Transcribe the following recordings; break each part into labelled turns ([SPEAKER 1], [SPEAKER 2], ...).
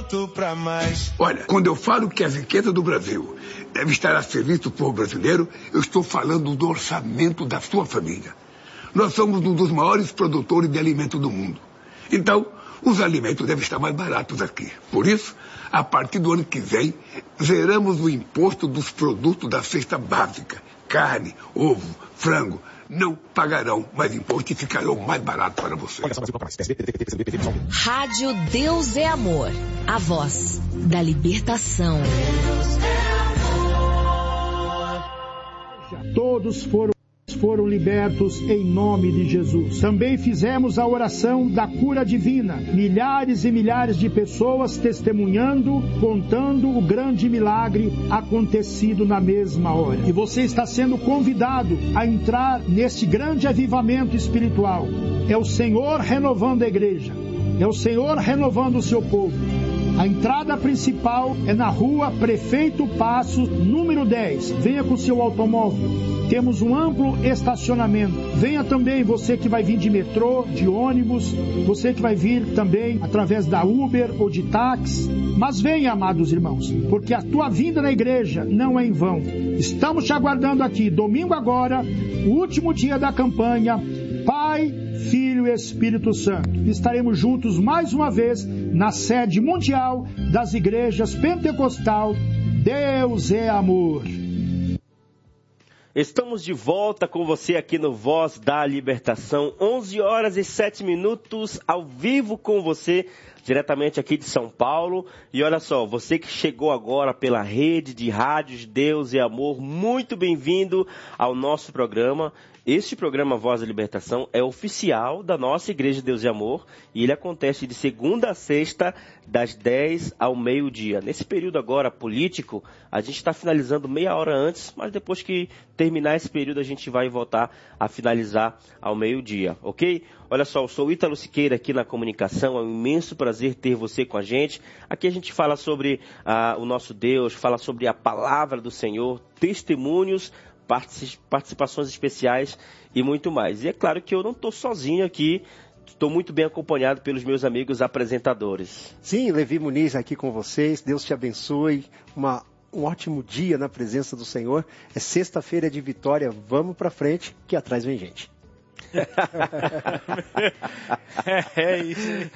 [SPEAKER 1] pronto pra mais.
[SPEAKER 2] Olha, quando eu falo que as riquezas do Brasil devem estar a serviço do povo brasileiro, eu estou falando do orçamento da sua família. Nós somos um dos maiores produtores de alimentos do mundo. Então, os alimentos devem estar mais baratos aqui. Por isso, a partir do ano que vem, zeramos o imposto dos produtos da cesta básica. Carne, ovo, frango, não pagarão mais imposto e ficarão mais baratos para você.
[SPEAKER 3] Rádio Deus é Amor, a voz da libertação.
[SPEAKER 4] Todos foram libertos em nome de Jesus. Também fizemos a oração da cura divina. Milhares e milhares de pessoas testemunhando, contando o grande milagre acontecido na mesma hora. E você está sendo convidado a entrar nesse grande avivamento espiritual. É o Senhor renovando a igreja. É o Senhor renovando o seu povo. A entrada principal é na rua Prefeito Passos, número 10. Venha com seu automóvel. Temos um amplo estacionamento. Venha também você que vai vir de metrô, de ônibus, você que vai vir também através da Uber ou de táxi. Mas venha, amados irmãos, porque a tua vinda na igreja não é em vão. Estamos te aguardando aqui, domingo agora, o último dia da campanha. Pai, Filho e Espírito Santo. Estaremos juntos mais uma vez na sede mundial das igrejas pentecostal. Deus é amor.
[SPEAKER 5] Estamos de volta com você aqui no Voz da Libertação, 11 horas e 7 minutos, ao vivo com você, diretamente aqui de São Paulo. E olha só, você que chegou agora pela rede de rádios Deus e Amor, muito bem-vindo ao nosso programa. Este programa Voz da Libertação é oficial da nossa Igreja Deus e Amor e ele acontece de segunda a sexta, das 10 ao meio-dia. Nesse período agora político, a gente está finalizando meia hora antes, mas depois que terminar esse período a gente vai voltar a finalizar ao meio-dia, ok? Olha só, eu sou o Ítalo Siqueira aqui na comunicação, é um imenso prazer ter você com a gente. Aqui a gente fala sobre o nosso Deus, fala sobre a palavra do Senhor, testemunhos, participações especiais e muito mais. E é claro que eu não estou sozinho aqui, estou muito bem acompanhado pelos meus amigos apresentadores.
[SPEAKER 6] Sim, Levi Muniz aqui com vocês, Deus te abençoe, um ótimo dia na presença do Senhor. É sexta-feira de vitória, vamos para frente, que atrás vem gente.
[SPEAKER 7] É isso aí.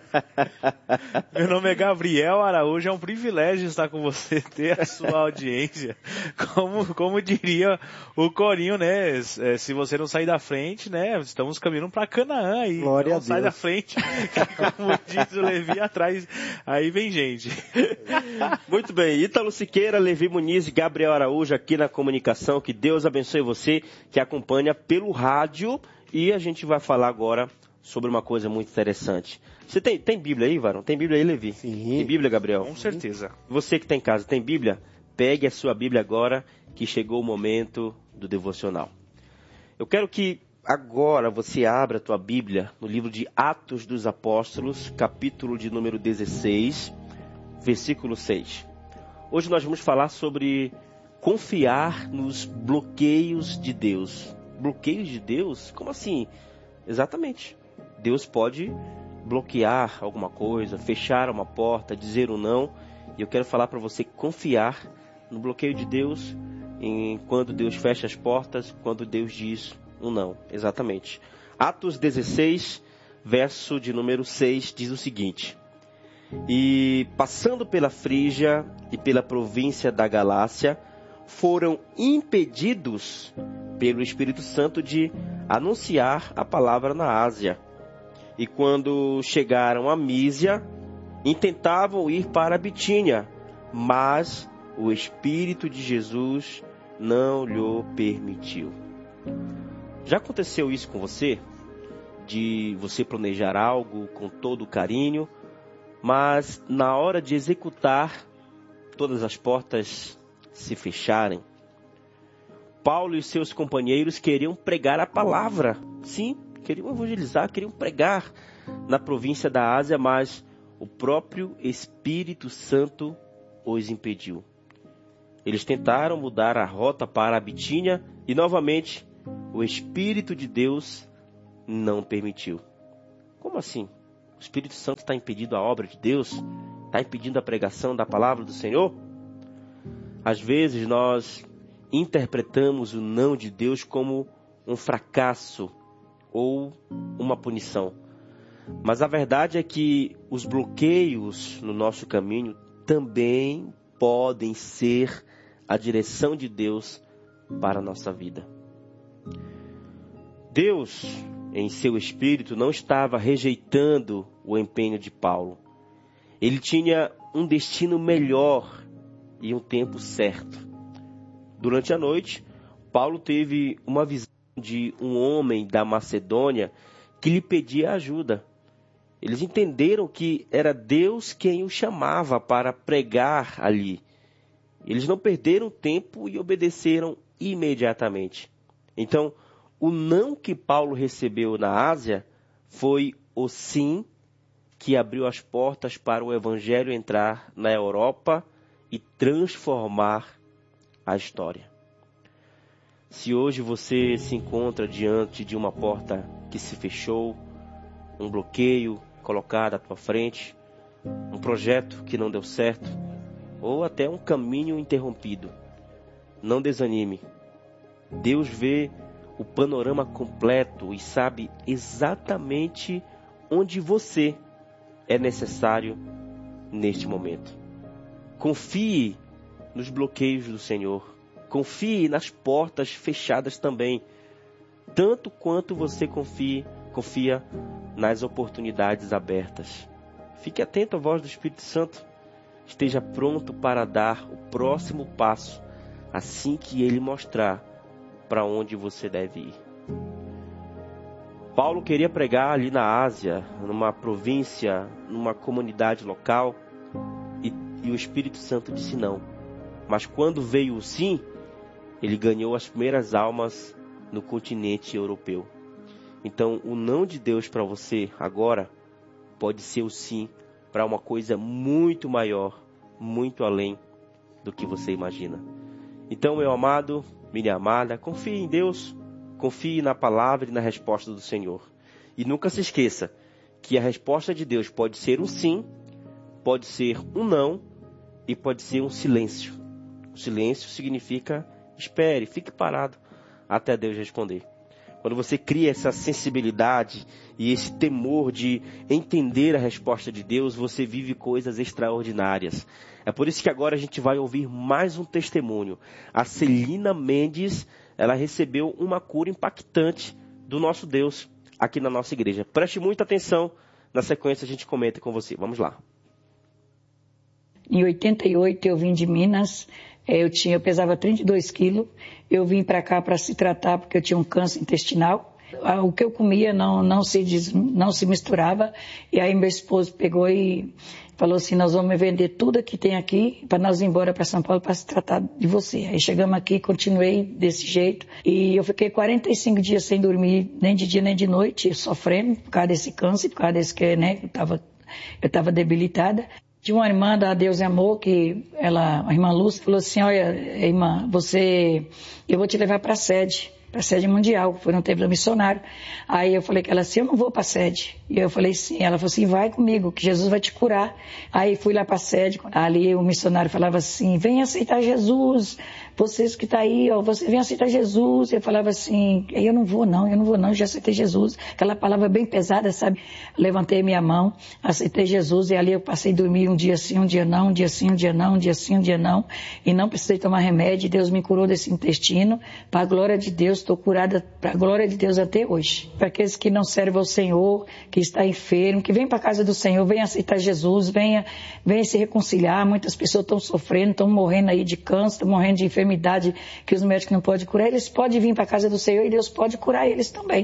[SPEAKER 7] Meu nome é Gabriel Araújo, é um privilégio estar com você, ter a sua audiência. Como diria o corinho, né? Se você não sair da frente, né? Estamos caminhando para Canaã aí.
[SPEAKER 6] Glória
[SPEAKER 7] então,
[SPEAKER 6] a Deus.
[SPEAKER 7] sai da frente, como diz o Levi, atrás, aí vem gente.
[SPEAKER 5] Muito bem, Ítalo Siqueira, Levi Muniz e Gabriel Araújo aqui na comunicação. Que Deus abençoe você que acompanha pelo rádio. E a gente vai falar agora sobre uma coisa muito interessante. Você tem Bíblia aí, Varão? Tem Bíblia aí, Levi?
[SPEAKER 6] Sim.
[SPEAKER 5] Tem Bíblia, Gabriel?
[SPEAKER 7] Com certeza.
[SPEAKER 5] Você que está em casa, tem Bíblia? Pegue a sua Bíblia agora, que chegou o momento do devocional. Eu quero que agora você abra a tua Bíblia no livro de Atos dos Apóstolos, capítulo de número 16, versículo 6. Hoje nós vamos falar sobre confiar nos bloqueios de Deus. Bloqueios de Deus? Como assim? Exatamente. Deus pode bloquear alguma coisa, fechar uma porta, dizer um não. E eu quero falar para você confiar no bloqueio de Deus, quando Deus fecha as portas, quando Deus diz um não. Exatamente. Atos 16, verso de número 6, diz o seguinte: E passando pela Frígia e pela província da Galácia, foram impedidos pelo Espírito Santo de anunciar a palavra na Ásia. E quando chegaram a Mísia, intentavam ir para a Bitínia, mas o Espírito de Jesus não lhe permitiu. Já aconteceu isso com você? De você planejar algo com todo carinho, mas na hora de executar, todas as portas se fecharem? Paulo e seus companheiros queriam pregar a palavra. Sim, queriam evangelizar, queriam pregar na província da Ásia, mas o próprio Espírito Santo os impediu. Eles tentaram mudar a rota para a Bitínia e novamente o Espírito de Deus não permitiu. Como assim? O Espírito Santo está impedindo a obra de Deus? Está impedindo a pregação da palavra do Senhor? Às vezes nós interpretamos o não de Deus como um fracasso ou uma punição. Mas a verdade é que os bloqueios no nosso caminho também podem ser a direção de Deus para a nossa vida. Deus, em seu espírito, não estava rejeitando o empenho de Paulo. Ele tinha um destino melhor e um tempo certo. Durante a noite, Paulo teve uma visão de um homem da Macedônia que lhe pedia ajuda. Eles entenderam que era Deus quem o chamava para pregar ali. Eles não perderam tempo e obedeceram imediatamente. Então, o não que Paulo recebeu na Ásia foi o sim que abriu as portas para o Evangelho entrar na Europa e transformar a história. Se hoje você se encontra diante de uma porta que se fechou, um bloqueio colocado à tua frente, um projeto que não deu certo, ou até um caminho interrompido, não desanime. Deus vê o panorama completo e sabe exatamente onde você é necessário neste momento. Confie nos bloqueios do Senhor. Confie nas portas fechadas também, tanto quanto você confia nas oportunidades abertas. Fique atento à voz do Espírito Santo. Esteja pronto para dar o próximo passo assim que ele mostrar para onde você deve ir. Paulo queria pregar ali na Ásia, numa província, numa comunidade local, e o Espírito Santo disse não. Mas quando veio o sim, ele ganhou as primeiras almas no continente europeu. Então, o não de Deus para você agora pode ser o sim para uma coisa muito maior, muito além do que você imagina. Então, meu amado, minha amada, confie em Deus, confie na palavra e na resposta do Senhor. E nunca se esqueça que a resposta de Deus pode ser um sim, pode ser um não e pode ser um silêncio. O silêncio significa espere, fique parado até Deus responder. Quando você cria essa sensibilidade e esse temor de entender a resposta de Deus, você vive coisas extraordinárias. É por isso que agora a gente vai ouvir mais um testemunho. A Celina Mendes, ela recebeu uma cura impactante do nosso Deus aqui na nossa igreja. Preste muita atenção, na sequência a gente comenta com você. Vamos lá.
[SPEAKER 1] Em 88 eu vim de Minas. Eu pesava 32 quilos, eu vim para cá para se tratar porque eu tinha um câncer intestinal. O que eu comia não se misturava, e aí meu esposo pegou e falou assim, nós vamos vender tudo que tem aqui para nós ir embora para São Paulo para se tratar de você. Aí chegamos aqui, continuei desse jeito, e eu fiquei 45 dias sem dormir, nem de dia nem de noite, sofrendo por causa desse câncer, por causa desse que, né, eu estava debilitada. Tinha uma irmã da Deus e Amor, a irmã Lúcia, falou assim, olha, irmã, eu vou te levar para a sede mundial, foi no templo missionário. Aí eu falei que ela assim, eu não vou para a sede. E eu falei sim, ela falou assim, vai comigo, que Jesus vai te curar. Aí fui lá para a sede, ali o missionário falava assim, vem aceitar Jesus, vocês que estão aí, ó, você vem aceitar Jesus. Eu falava assim, eu não vou não, já aceitei Jesus. Aquela palavra bem pesada, sabe? Levantei minha mão, aceitei Jesus, e ali eu passei a dormir um dia sim, um dia não, um dia sim, um dia não, um dia sim, um dia não, e não precisei tomar remédio. Deus me curou desse intestino, para a glória de Deus, estou curada para a glória de Deus até hoje. Para aqueles que não servem ao Senhor, que está enfermo, que vem para a casa do Senhor, venha aceitar Jesus, venha se reconciliar. Muitas pessoas estão sofrendo, estão morrendo aí de câncer, estão morrendo de enfermidade que os médicos não podem curar. Eles podem vir para a casa do Senhor e Deus pode curar eles também.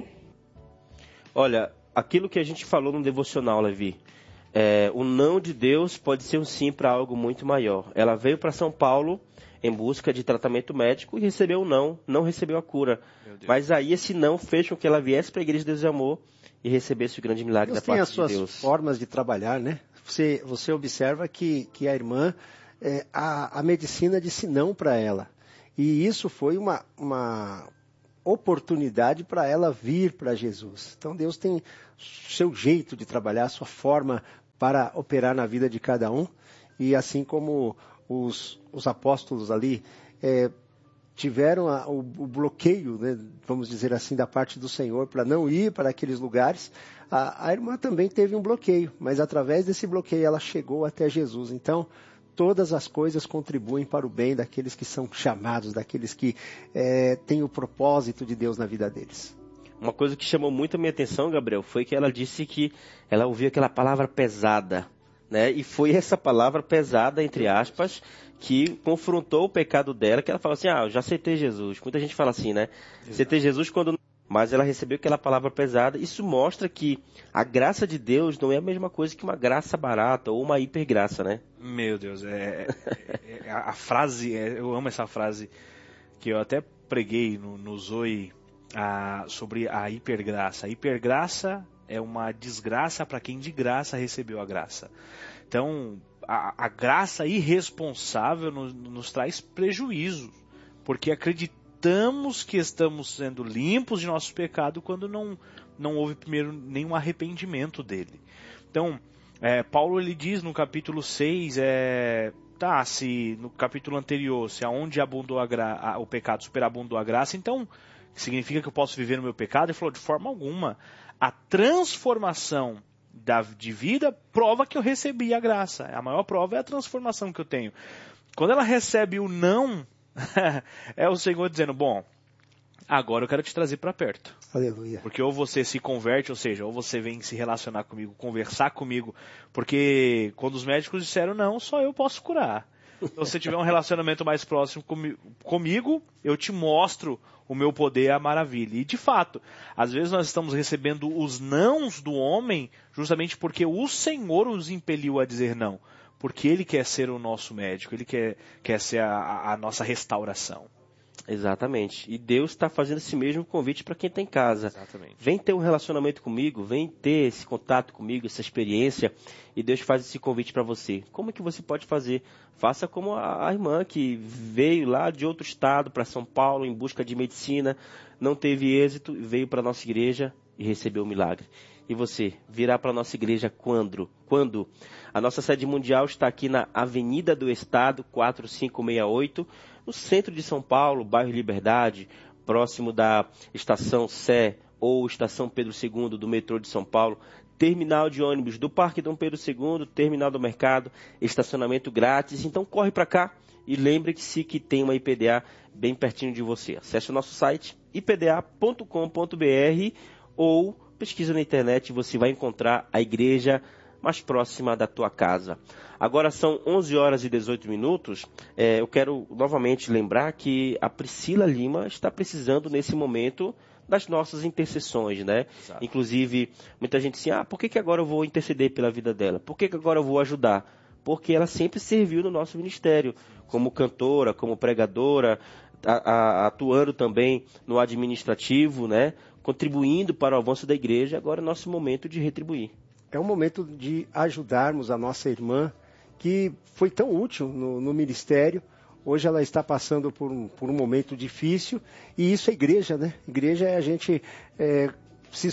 [SPEAKER 5] Olha, aquilo que a gente falou no devocional, Levi, o não de Deus pode ser um sim para algo muito maior. Ela veio para São Paulo em busca de tratamento médico e recebeu um não recebeu a cura. Mas aí esse não fez com que ela viesse para a Igreja de Deus e Amor e recebesse o grande milagre da parte de Deus.
[SPEAKER 6] Deus tem as suas formas de trabalhar, né? Você observa que a irmã, a medicina disse não para ela. E isso foi uma oportunidade para ela vir para Jesus. Então Deus tem seu jeito de trabalhar, sua forma para operar na vida de cada um. E assim como os apóstolos ali tiveram o bloqueio, né, vamos dizer assim, da parte do Senhor para não ir para aqueles lugares, a irmã também teve um bloqueio, mas através desse bloqueio ela chegou até Jesus. Então, todas as coisas contribuem para o bem daqueles que são chamados, daqueles que têm o propósito de Deus na vida deles.
[SPEAKER 5] Uma coisa que chamou muito a minha atenção, Gabriel, foi que ela disse que ela ouviu aquela palavra pesada, né? E foi essa palavra pesada, entre aspas, que confrontou o pecado dela, que ela falou assim, eu já aceitei Jesus. Muita gente fala assim, né? Aceitei Jesus quando... Mas ela recebeu aquela palavra pesada. Isso mostra que a graça de Deus não é a mesma coisa que uma graça barata ou uma hipergraça, né?
[SPEAKER 7] Meu Deus, a frase, eu amo essa frase, que eu até preguei no Zoe sobre a hipergraça. A hipergraça é uma desgraça para quem de graça recebeu a graça. Então, a graça irresponsável nos traz prejuízo, porque acreditamos que estamos sendo limpos de nosso pecado quando não houve primeiro nenhum arrependimento dele. Então, Paulo ele diz no capítulo 6, se no capítulo anterior, se aonde abundou o pecado superabundou a graça, então significa que eu posso viver no meu pecado? Ele falou, de forma alguma. A transformação de vida prova que eu recebi a graça. A maior prova é a transformação que eu tenho. Quando ela recebe o não, é o Senhor dizendo, bom, agora eu quero te trazer para perto.
[SPEAKER 6] Aleluia.
[SPEAKER 7] Porque ou você se converte, ou seja, ou você vem se relacionar comigo, conversar comigo, porque quando os médicos disseram não, só eu posso curar. Então, se você tiver um relacionamento mais próximo comigo, eu te mostro o meu poder, a maravilha. E, de fato, às vezes nós estamos recebendo os nãos do homem justamente porque o Senhor os impeliu a dizer não. Porque Ele quer ser o nosso médico, Ele quer ser a nossa restauração.
[SPEAKER 5] Exatamente. E Deus está fazendo esse mesmo convite para quem está em casa.
[SPEAKER 7] Exatamente.
[SPEAKER 5] Vem ter um relacionamento comigo, vem ter esse contato comigo, essa experiência, e Deus faz esse convite para você. Como é que você pode fazer? Faça como a irmã que veio lá de outro estado para São Paulo em busca de medicina, não teve êxito, veio para a nossa igreja e recebeu o milagre. E você virá para a nossa igreja quando? A nossa sede mundial está aqui na Avenida do Estado, 4568, no centro de São Paulo, bairro Liberdade, próximo da Estação Sé ou Estação Pedro II do metrô de São Paulo, terminal de ônibus do Parque Dom Pedro II, terminal do mercado, estacionamento grátis. Então corre para cá e lembre-se que tem uma IPDA bem pertinho de você. Acesse o nosso site ipda.com.br ou pesquisa na internet e você vai encontrar a igreja mais próxima da tua casa. Agora são 11 horas e 18 minutos. Eu quero novamente lembrar que a Priscila Lima está precisando nesse momento das nossas intercessões, né?
[SPEAKER 7] Exato.
[SPEAKER 5] Inclusive, muita gente assim, por que agora eu vou interceder pela vida dela? Por que agora eu vou ajudar? Porque ela sempre serviu no nosso ministério, como cantora, como pregadora, atuando também no administrativo, né? Contribuindo para o avanço da igreja. Agora é nosso momento de retribuir.
[SPEAKER 6] É um momento de ajudarmos a nossa irmã, que foi tão útil no ministério. Hoje ela está passando por um momento difícil, e isso é igreja, né? Igreja é a gente se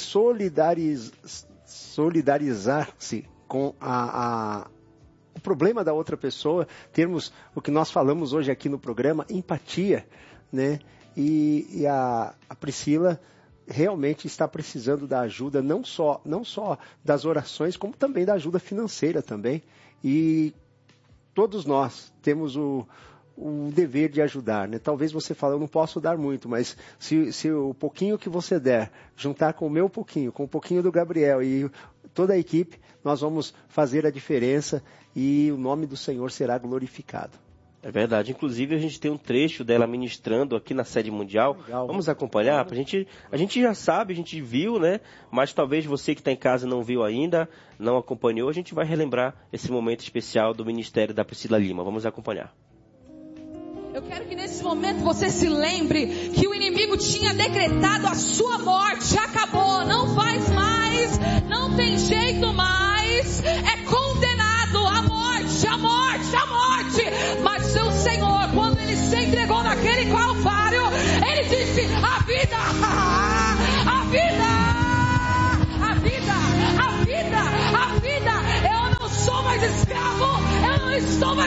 [SPEAKER 6] solidarizar-se com o problema da outra pessoa, termos o que nós falamos hoje aqui no programa, empatia, né? E a Priscila realmente está precisando da ajuda, não só das orações, como também da ajuda financeira também. E todos nós temos o dever de ajudar, né? Talvez você fale, eu não posso dar muito, mas se o pouquinho que você der, juntar com o meu pouquinho, com o pouquinho do Gabriel e toda a equipe, nós vamos fazer a diferença e o nome do Senhor será glorificado.
[SPEAKER 5] É verdade. Inclusive, a gente tem um trecho dela ministrando aqui na sede mundial.
[SPEAKER 6] Legal.
[SPEAKER 5] Vamos acompanhar? A gente já sabe, a gente viu, né? Mas talvez você que está em casa não viu ainda, não acompanhou. A gente vai relembrar esse momento especial do ministério da Priscila Lima. Vamos acompanhar.
[SPEAKER 8] Eu quero que nesse momento você se lembre que o inimigo tinha decretado a sua morte. Acabou, não faz mais, não tem jeito mais. É condenado a morte, a morte, a morte. Mas o Senhor, quando Ele se entregou naquele Calvário, Ele disse, a vida, a vida, a vida, a vida, a vida. Eu não sou mais escravo, eu não pastor vai